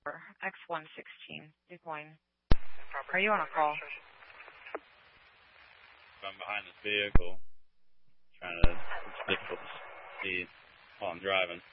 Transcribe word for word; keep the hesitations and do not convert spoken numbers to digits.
X one sixteen, DuPointe. Are you on a call? I'm behind this vehicle, trying to, it's difficult to see while I'm driving.